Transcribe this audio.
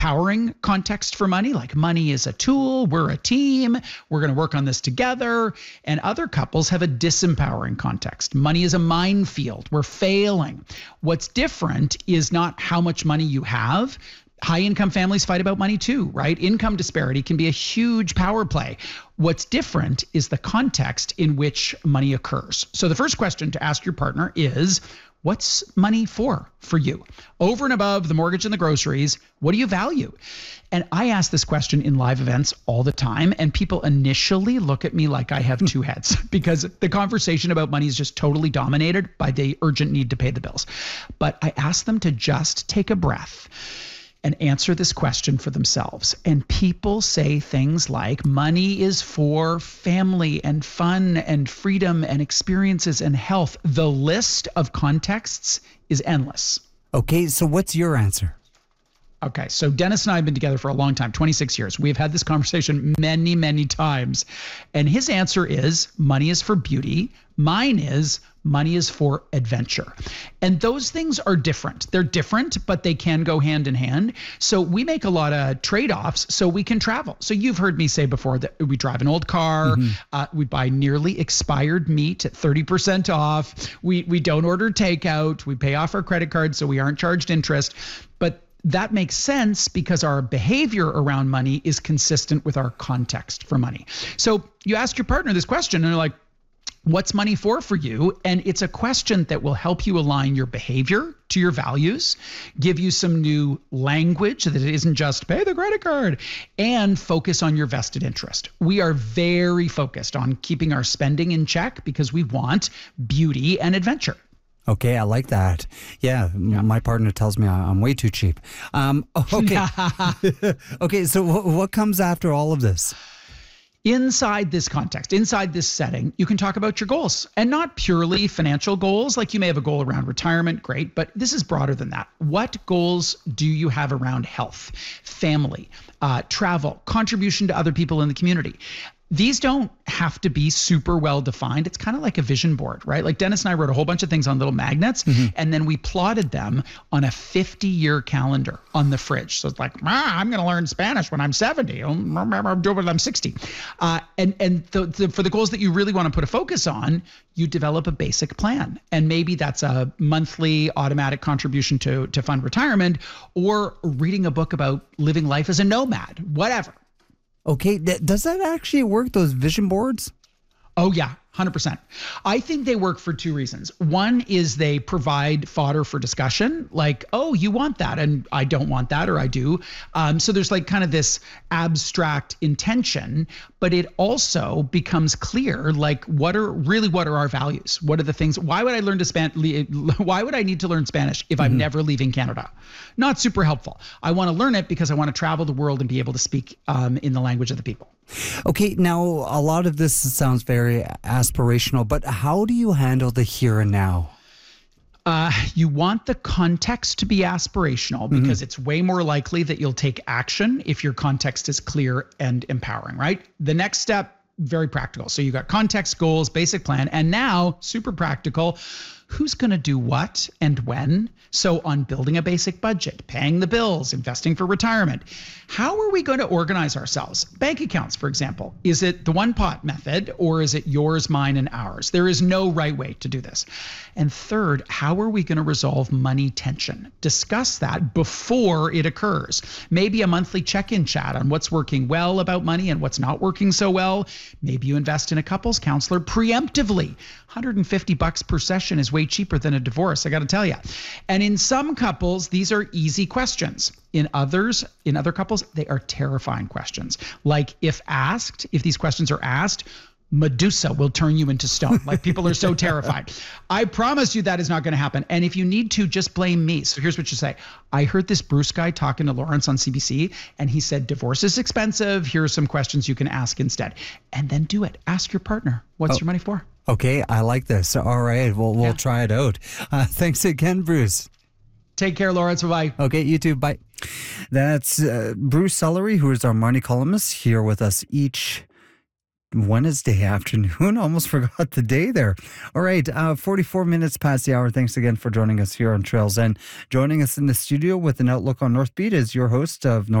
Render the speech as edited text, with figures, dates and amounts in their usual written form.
empowering context for money, like money is a tool, we're a team, we're going to work on this together. And other couples have a disempowering context. Money is a minefield, we're failing. What's different is not how much money you have. High income families fight about money too, right? Income disparity can be a huge power play. What's different is the context in which money occurs. So the first question to ask your partner is, what's money for you? Over and above the mortgage and the groceries, what do you value? And I ask this question in live events all the time, and people initially look at me like I have two heads because the conversation about money is just totally dominated by the urgent need to pay the bills. But I ask them to just take a breath and answer this question for themselves. And people say things like, money is for family and fun and freedom and experiences and health. The list of contexts is endless. Okay, so what's your answer? Okay, so Dennis and I have been together for a long time, 26 years. We've had this conversation many, many times. And his answer is money is for beauty. Mine is money is for adventure. And those things are different. They're different, but they can go hand in hand. So we make a lot of trade-offs so we can travel. So you've heard me say before that we drive an old car, we buy nearly expired meat at 30% off. We don't order takeout. We pay off our credit cards so we aren't charged interest. But that makes sense because our behavior around money is consistent with our context for money. So you ask your partner this question and they're like, what's money for you? And it's a question that will help you align your behavior to your values, give you some new language that it isn't just pay the credit card, and focus on your vested interest. We are very focused on keeping our spending in check because we want beauty and adventure. Okay, I like that. Yeah, my partner tells me I'm way too cheap. Okay. Okay, so what comes after all of this? Inside this context, inside this setting, you can talk about your goals and not purely financial goals. Like you may have a goal around retirement, great, but this is broader than that. What goals do you have around health, family, travel, contribution to other people in the community? These don't have to be super well defined. It's kind of like a vision board, right? Like Dennis and I wrote a whole bunch of things on little magnets, and then we plotted them on a 50-year calendar on the fridge. So it's like, I'm going to learn Spanish when I'm 70. I'm doing it when I'm 60. And for the goals that you really want to put a focus on, you develop a basic plan. And maybe that's a monthly automatic contribution to fund retirement, or reading a book about living life as a nomad, whatever. Okay, does that actually work, those vision boards? Oh, yeah, 100%. I think they work for two reasons. One is they provide fodder for discussion, like, oh, you want that, and I don't want that, or I do. So there's like kind of this abstract intention, but it also becomes clear, like, what are our values? What are the things? Why would I why would I need to learn Spanish if I'm never leaving Canada? Not super helpful. I want to learn it because I want to travel the world and be able to speak in the language of the people. Okay, now a lot of this sounds very aspirational, but how do you handle the here and now? You want the context to be aspirational because it's way more likely that you'll take action if your context is clear and empowering, right? The next step, very practical. So you got context, goals, basic plan, and now super practical. Who's going to do what and when? So on building a basic budget, paying the bills, investing for retirement, how are we going to organize ourselves? Bank accounts, for example. Is it the one pot method or is it yours, mine, and ours? There is no right way to do this. And third, how are we going to resolve money tension? Discuss that before it occurs. Maybe a monthly check-in chat on what's working well about money and what's not working so well. Maybe you invest in a couples counselor preemptively. $150 per session is way cheaper than a divorce, I got to tell you. And in some couples, these are easy questions. In other couples, they are terrifying questions. Like if these questions are asked, Medusa will turn you into stone. Like people are so terrified. I promise you that is not going to happen. And if you need to, just blame me. So here's what you say. I heard this Bruce guy talking to Lawrence on CBC, and he said, divorce is expensive. Here are some questions you can ask instead. And then do it. Ask your partner, what's your money for? Okay, I like this. All right, we'll try it out. Thanks again, Bruce. Take care, Lawrence. Bye-bye. Okay, you too. Bye. That's Bruce Sellery, who is our money columnist, here with us each Wednesday afternoon. Almost forgot the day there. All right, 44 minutes past the hour. Thanks again for joining us here on Trails End. Joining us in the studio with an outlook on North Beat is your host of North